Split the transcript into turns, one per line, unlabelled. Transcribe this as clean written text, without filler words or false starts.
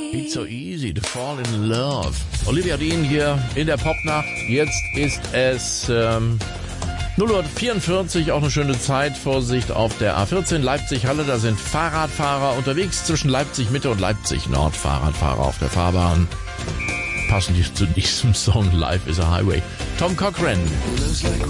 It's so easy to fall in love. Olivia Dean hier in der Popnacht. Jetzt ist es 0:44 Uhr, auch eine schöne Zeit. Vorsicht auf der A14 Leipzig-Halle. Da sind Fahrradfahrer unterwegs zwischen Leipzig-Mitte und Leipzig-Nord. Fahrradfahrer auf der Fahrbahn. Passend zu diesem Song Life is a Highway. Tom Cochrane.